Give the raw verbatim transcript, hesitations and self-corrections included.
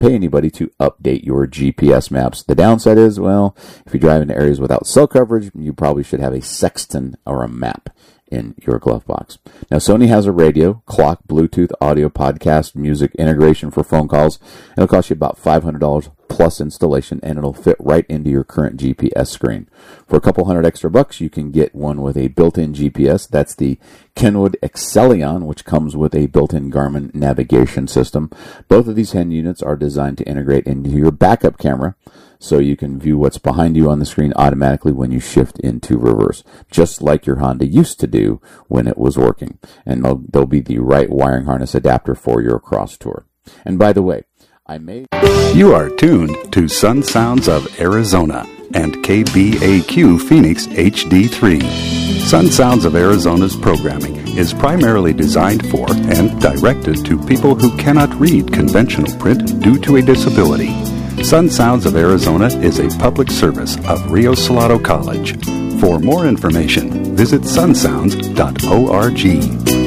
pay anybody to update your G P S maps. The downside is, well, if you drive into areas without cell coverage, you probably should have a sextant or a map in your glove box. Now, Sony has a radio, clock, Bluetooth, audio, podcast, music integration for phone calls. It'll cost you about five hundred dollars plus installation, and it'll fit right into your current G P S screen. For a couple hundred extra bucks, you can get one with a built-in G P S. That's the Kenwood Excellion, which comes with a built-in Garmin navigation system. Both of these hand units are designed to integrate into your backup camera, so you can view what's behind you on the screen automatically when you shift into reverse, just like your Honda used to do when it was working. And they'll, they'll be the right wiring harness adapter for your cross tour. And by the way, I made... You are tuned to Sun Sounds of Arizona and K B A Q Phoenix H D three. Sun Sounds of Arizona's programming is primarily designed for and directed to people who cannot read conventional print due to a disability. Sun Sounds of Arizona is a public service of Rio Salado College. For more information, visit sun sounds dot org.